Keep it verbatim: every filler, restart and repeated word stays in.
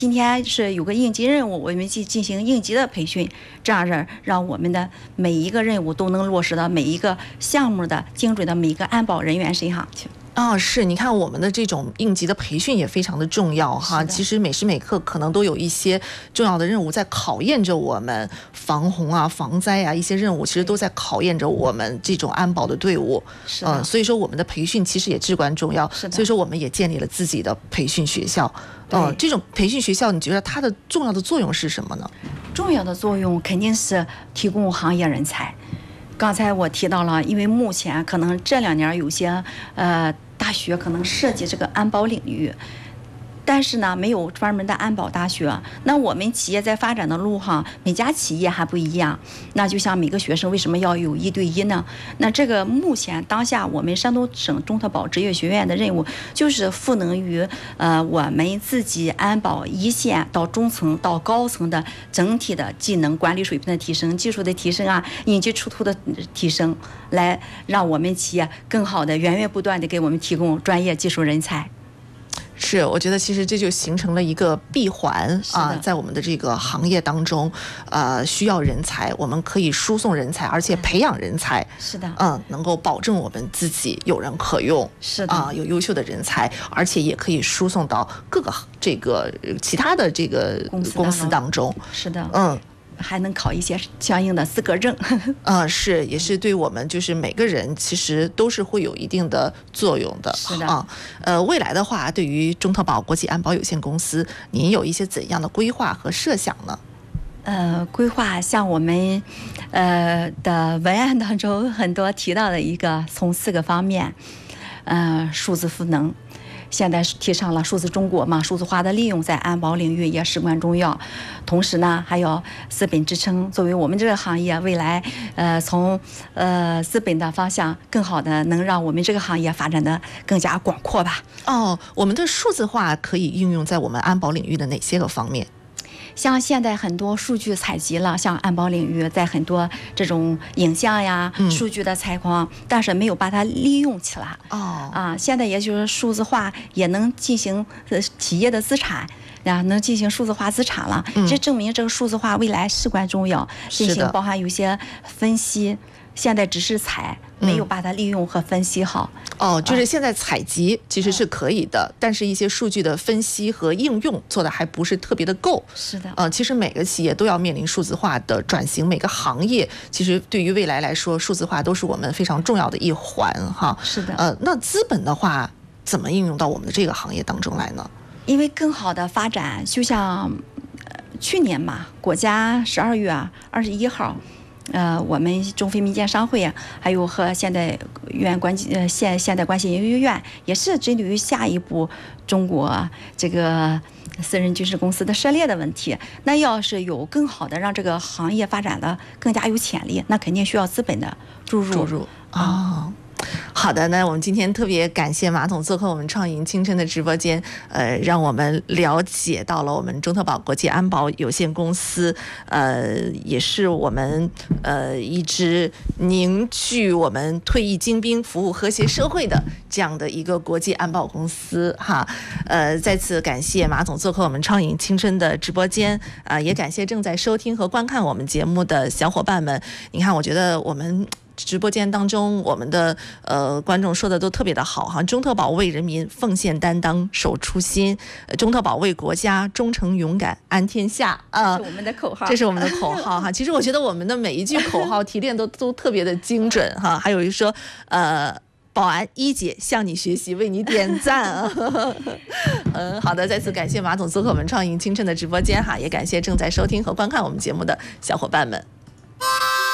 今天是有个应急任务，我们去进行应急的培训，这样让让我们的每一个任务都能落实到每一个项目的精准的每一个安保人员身上去。 哦，是，你看我们的这种应急的培训也非常的重要哈。其实每时每刻可能都有一些重要的任务在考验着我们，防洪啊、防灾啊一些任务，其实都在考验着我们这种安保的队伍。 是的， 嗯，所以说我们的培训其实也至关重要。 是的， 所以说我们也建立了自己的培训学校。嗯，这种培训学校，你觉得它的重要的作用是什么呢？ 重要的作用肯定是提供行业人才。刚才我提到了，因为目前可能这两年有些呃大学可能涉及这个安保领域，但是呢没有专门的安保大学。那我们企业在发展的路上，每家企业还不一样。那就像每个学生为什么要有一对一呢？那这个目前当下我们山东省中特保职业学院的任务，就是赋能于呃我们自己安保一线到中层到高层的整体的技能管理水平的提升、技术的提升啊、应急出突的提升，来让我们企业更好的源源不断的给我们提供专业技术人才。 是，我觉得其实这就形成了一个闭环啊，在我们的这个行业当中，呃，需要人才，我们可以输送人才，而且培养人才， 是的， 嗯，能够保证我们自己有人可用， 是的啊，有优秀的人才，而且也可以输送到各个这个其他的这个公司当中， 是的， 嗯。 还能考一些相应的资格证， 呃，是，也是对我们就是每个人其实都是会有一定的作用的。 是的， 啊，呃，未来的话，对于中特保国际安保有限公司，您有一些怎样的规划和设想呢？ 呃，规划像我们呃的文案当中很多提到的一个，从四个方面，呃，数字赋能。现在提倡了数字中国嘛，数字化的利用在安保领域也事关重要。同时呢，还有资本支撑，作为我们这个行业未来，呃，从呃资本的方向，更好的能让我们这个行业发展的更加广阔吧。 哦，我们的数字化可以应用在我们安保领域的哪些个方面？ 像现在很多数据采集了，像安保领域在很多这种影像呀、 嗯、 数据的采矿，但是没有把它利用起来。 哦， 啊，现在也就是数字化也能进行呃企业的资产。啊，能进行数字化资产了， 嗯、 这证明这个数字化未来事关重要，进行包含有些分析。现在只是采，没有把它利用和分析好。 嗯、哦，就是现在采集其实是可以的，嗯、但是一些数据的分析和应用做的还不是特别的够。 是的， 呃，其实每个企业都要面临数字化的转型，每个行业其实对于未来来说，数字化都是我们非常重要的一环哈。 是的， 呃，那资本的话，怎么应用到我们的这个行业当中来呢？ 因为更好的发展，就像、呃、去年嘛，国家十二月二十一号。呃，我们中非民间商会啊，还有和现代院关系呃现现代关系研究院，也是针对于下一步中国这个私人军事公司的涉猎的问题。那要是有更好的让这个行业发展的更加有潜力，那肯定需要资本的注入。 注入啊。哦，好的，那我们今天特别感谢马总做客我们创盈青春的直播间，呃，让我们了解到了我们中特保国际安保有限公司，呃，也是我们呃一支凝聚我们退役精兵、服务和谐社会的这样的一个国际安保公司哈。呃，再次感谢马总做客我们创盈青春的直播间啊、呃，也感谢正在收听和观看我们节目的小伙伴们。你看，我觉得我们直播间当中，我们的呃观众说的都特别的好哈。中特保为人民奉献担当，守初心；中特保为国家忠诚勇敢，安天下啊！ 这是我们的口号， 这是我们的口号哈。其实我觉得我们的每一句口号提炼都都特别的精准哈。还有一说呃。保安一姐向你学习，为你点赞啊！嗯，好的，再次感谢马总做客我们创盈青春的直播间哈，也感谢正在收听和观看我们节目的小伙伴们。